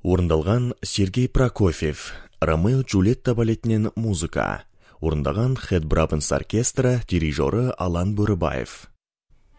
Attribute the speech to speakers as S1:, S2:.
S1: Орындалған Сергей Прокофьев, Ромео Джульетта балетінен музыка. Орындаған Хэд Брабенс оркестрі, дирижері Алан Бөрібаев.